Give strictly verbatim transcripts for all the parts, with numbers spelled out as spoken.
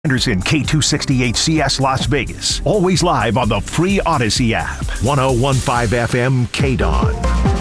Anderson K two sixty H C S Las Vegas. Always live on the free Odyssey app. one oh one point five F M K D O N.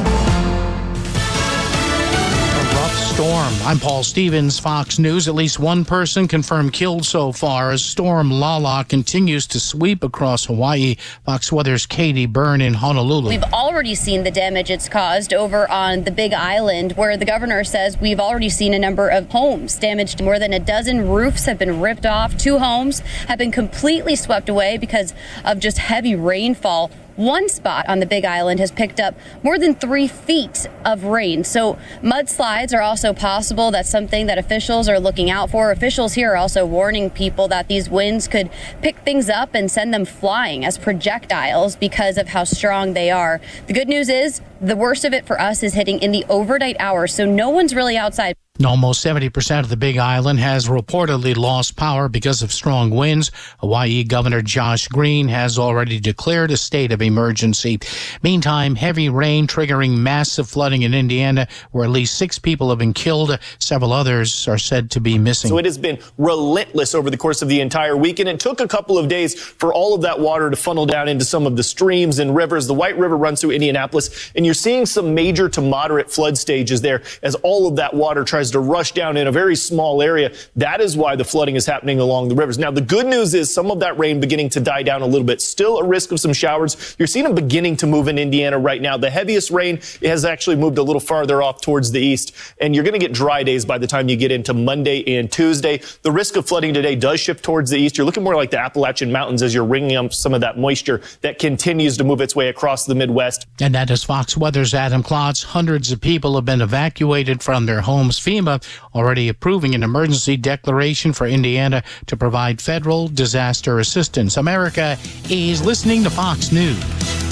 Storm. I'm Paul Stevens, Fox News. At least one person confirmed killed so far as Storm Lala continues to sweep across Hawaii. Fox Weather's Katie Byrne in Honolulu. We've already seen the damage it's caused over on the Big Island, where the governor says we've already seen a number of homes damaged. More than a dozen roofs have been ripped off. Two homes have been completely swept away because of just heavy rainfall. One spot on the Big Island has picked up more than three feet of rain. So mudslides are also possible. That's something that officials are looking out for. Officials here are also warning people that these winds could pick things up and send them flying as projectiles because of how strong they are. The good news is the worst of it for us is hitting in the overnight hours, so no one's really outside. Almost seventy percent of the Big Island has reportedly lost power because of strong winds. Hawaii Governor Josh Green has already declared a state of emergency. Meantime, heavy rain triggering massive flooding in Indiana, where at least six people have been killed. Several others are said to be missing. So it has been relentless over the course of the entire week, and it took a couple of days for all of that water to funnel down into some of the streams and rivers. The White River runs through Indianapolis, and you're seeing some major to moderate flood stages there as all of that water tries to rush down in a very small area. That is why the flooding is happening along the rivers. Now, the good news is some of that rain beginning to die down a little bit. Still a risk of some showers. You're seeing them beginning to move in Indiana right now. The heaviest rain has actually moved a little farther off towards the east, and you're going to get dry days by the time you get into Monday and Tuesday. The risk of flooding today does shift towards the east. You're looking more like the Appalachian Mountains as you're wringing up some of that moisture that continues to move its way across the Midwest. And that is Fox Weather's Adam Klotz. Hundreds of people have been evacuated from their homes. FEMA already approving an emergency declaration for Indiana to provide federal disaster assistance. America is listening to Fox News.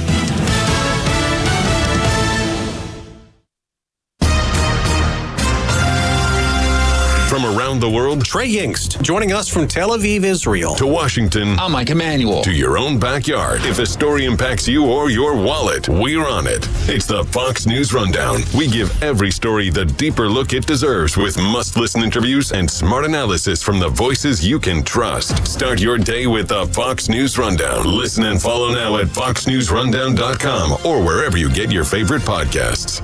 From around the world, Trey Yingst, joining us from Tel Aviv, Israel. To Washington. I'm Mike Emanuel. To your own backyard. If a story impacts you or your wallet, we're on it. It's the Fox News Rundown. We give every story the deeper look it deserves with must-listen interviews and smart analysis from the voices you can trust. Start your day with the Fox News Rundown. Listen and follow now at fox news rundown dot com or wherever you get your favorite podcasts.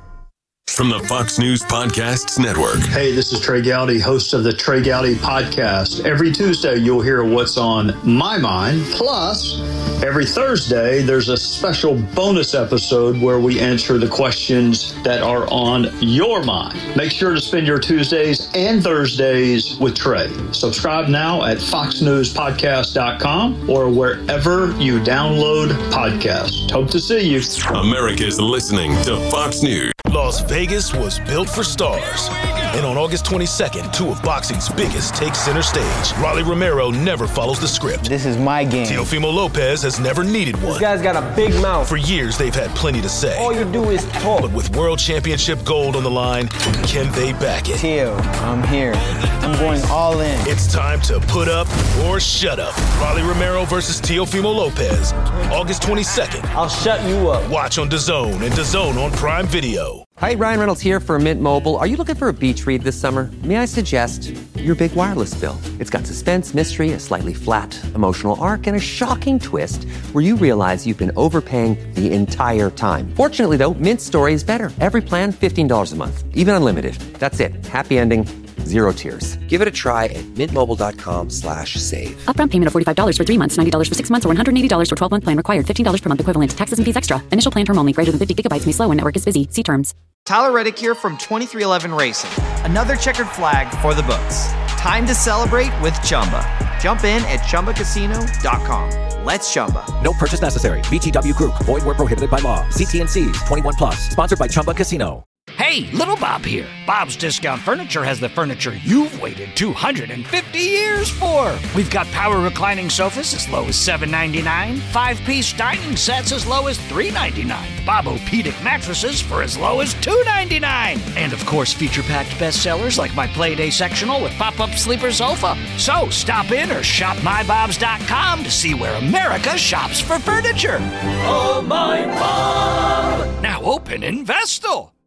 From the Fox News Podcasts Network. Hey, this is Trey Gowdy, host of the Trey Gowdy Podcast. Every Tuesday, you'll hear what's on my mind. Plus, every Thursday, there's a special bonus episode where we answer the questions that are on your mind. Make sure to spend your Tuesdays and Thursdays with Trey. Subscribe now at fox news podcast dot com or wherever you download podcasts. Hope to see you. America's listening to Fox News. Las Vegas was built for stars. And on August twenty-second, two of boxing's biggest take center stage. Rolly Romero never follows the script. This is my game. Teofimo Lopez has never needed one. This guy's got a big mouth. For years, they've had plenty to say. All you do is talk. But with world championship gold on the line, can they back it? Teo, I'm here. I'm going all in. It's time to put up or shut up. Rolly Romero versus Teofimo Lopez. August twenty-second. I'll shut you up. Watch on DAZN and DAZN on Prime Video. Hi, Ryan Reynolds here for Mint Mobile. Are you looking for a beach read this summer? May I suggest your big wireless bill? It's got suspense, mystery, a slightly flat emotional arc, and a shocking twist where you realize you've been overpaying the entire time. Fortunately, though, Mint's story is better. Every plan, fifteen dollars a month, even unlimited. That's it. Happy ending. Zero tears. Give it a try at mintmobile.com slash save. Upfront payment of forty-five dollars for three months, ninety dollars for six months, or one hundred eighty dollars for twelve-month plan required. fifteen dollars per month equivalent. Taxes and fees extra. Initial plan term only. Greater than fifty gigabytes may slow when network is busy. See terms. Tyler Reddick here from twenty-three eleven Racing. Another checkered flag for the books. Time to celebrate with Chumba. Jump in at chumba casino dot com. Let's Chumba. No purchase necessary. V G W Group. Void where prohibited by law. See T and C's. twenty-one plus. Sponsored by Chumba Casino. Hey, Little Bob here. Bob's Discount Furniture has the furniture you've waited two hundred fifty years for. We've got power reclining sofas as low as seven ninety-nine, five-piece dining sets as low as three ninety-nine, Bob-O-Pedic mattresses for as low as two ninety-nine, and of course feature-packed bestsellers like my Playday sectional with pop-up sleeper sofa. So stop in or shop my bobs dot com to see where America shops for furniture. Oh, my Bob! Now open in Vestal.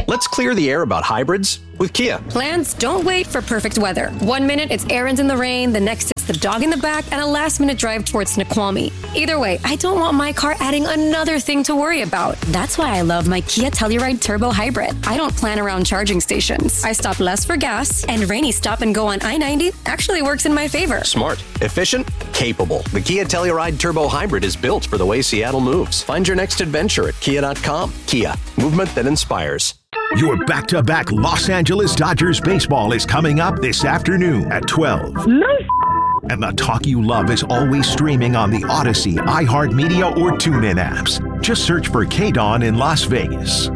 Let's clear the air about hybrids with Kia. Plans don't wait for perfect weather. One minute it's errands in the rain, the next it's the dog in the back, and a last minute drive towards Snoqualmie. Either way, I don't want my car adding another thing to worry about. That's why I love my Kia Telluride Turbo Hybrid. I don't plan around charging stations. I stop less for gas, and rainy stop and go on I ninety actually works in my favor. Smart, efficient, capable. The Kia Telluride Turbo Hybrid is built for the way Seattle moves. Find your next adventure at kia dot com. Kia, movement that inspires. Your back-to-back Los Angeles Dodgers baseball is coming up this afternoon at twelve. No. And the talk you love is always streaming on the Odyssey, iHeartMedia, or TuneIn apps. Just search for K-Dawn in Las Vegas.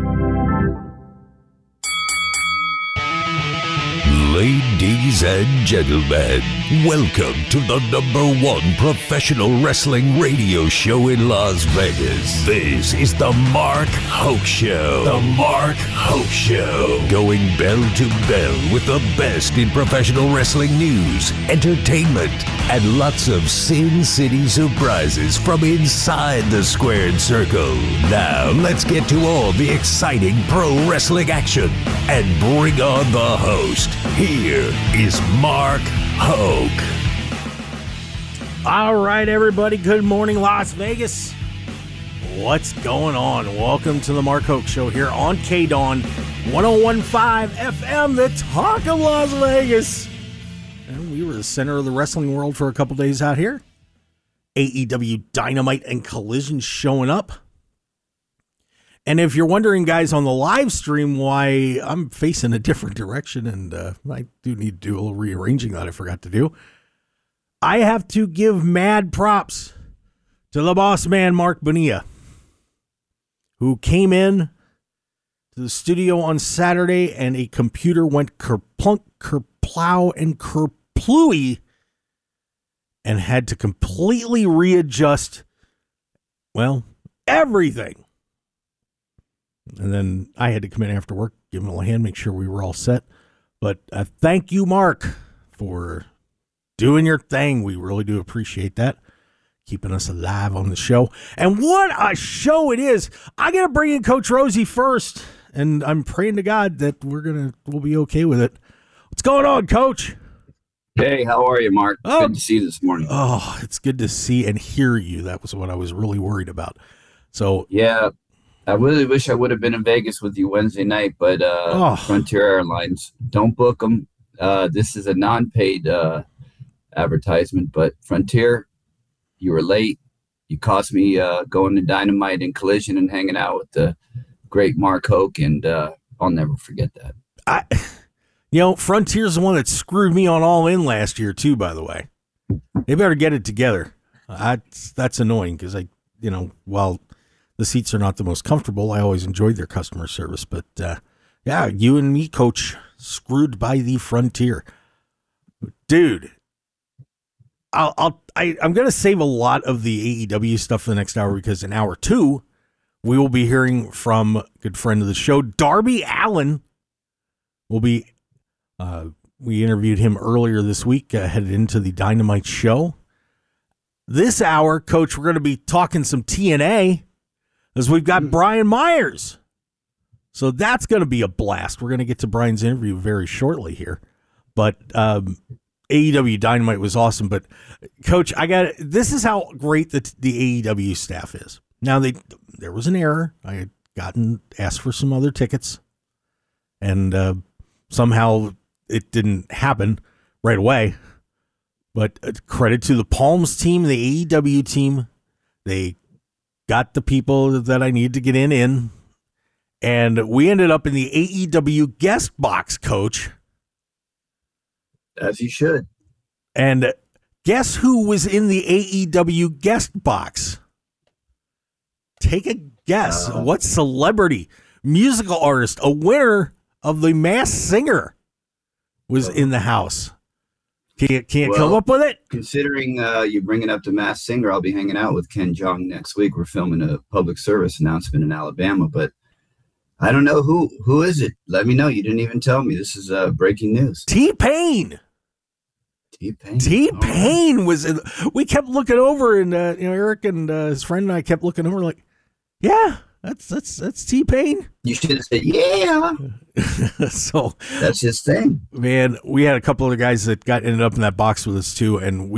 Ladies and gentlemen, welcome to the number one professional wrestling radio show in Las Vegas. This is the Mark Hoke Show. The Mark Hoke Show. Going bell to bell with the best in professional wrestling news, entertainment, and lots of Sin City surprises from inside the squared circle. Now, let's get to all the exciting pro wrestling action and bring on the host. Here is Mark Hoke. All right, everybody. Good morning, Las Vegas. What's going on? Welcome to the Mark Hoke Show here on K-Dawn one oh one point five F M, the talk of Las Vegas. And we were the center of the wrestling world for a couple days out here. A E W Dynamite and Collision showing up. And if you're wondering, guys, on the live stream why I'm facing a different direction, and uh, I do need to do a little rearranging that I forgot to do, I have to give mad props to the boss man, Mark Bonilla, who came in to the studio on Saturday and a computer went kerplunk, kerplow, and kerplooey and had to completely readjust, well, everything. And then I had to come in after work, give him a hand, make sure we were all set. But uh, thank you, Mark, for doing your thing. We really do appreciate that. Keeping us alive on the show. And what a show it is. I got to bring in Coach Rosie first. And I'm praying to God that we're going to, we'll be okay with it. What's going on, Coach? Hey, how are you, Mark? Oh, good to see you this morning. Oh, it's good to see and hear you. That was what I was really worried about. So, yeah. I really wish I would have been in Vegas with you Wednesday night, but uh, oh. Frontier Airlines, don't book them. Uh, this is a non-paid uh, advertisement, but Frontier, you were late. You cost me uh, going to Dynamite and Collision and hanging out with the great Mark Hoke, and uh, I'll never forget that. I, you know, Frontier's the one that screwed me on All In last year, too, by the way. They better get it together. I, that's annoying because, I, you know, while the seats are not the most comfortable, I always enjoyed their customer service. But, uh, yeah, you and me, Coach, screwed by the Frontier. Dude, I'll, I'll, I, I'm going to save a lot of the A E W stuff for the next hour because in hour two, we will be hearing from a good friend of the show, Darby Allin. We'll be, uh, we interviewed him earlier this week, uh, headed into the Dynamite show. This hour, Coach, we're going to be talking some T N A. As we've got Brian Myers. So that's going to be a blast. We're going to get to Brian's interview very shortly here. But um, A E W Dynamite was awesome. But, Coach, I got this is how great the, the A E W staff is. Now, they there was an error. I had gotten asked for some other tickets. And uh, somehow it didn't happen right away. But uh, credit to the Palms team, the A E W team. They got the people that I need to get in in. And we ended up in the A E W guest box, Coach. As you should. And guess who was in the A E W guest box? Take a guess. Uh, what celebrity, musical artist, a winner of the Masked Singer was uh, in the house? Can't, can't well, come up with it? Considering uh, you bringing up the Masked Singer, I'll be hanging out with Ken Jeong next week. We're filming a public service announcement in Alabama, but I don't know who. Who is it? Let me know. You didn't even tell me. This is uh, breaking news. T-Pain. T-Pain. T-Pain was in. We kept looking over, and uh, you know, Eric and uh, his friend and I kept looking over like, yeah, That's that's that's T-Pain. You should have said, yeah. So that's his thing. Man, we had a couple of guys that got ended up in that box with us too, and we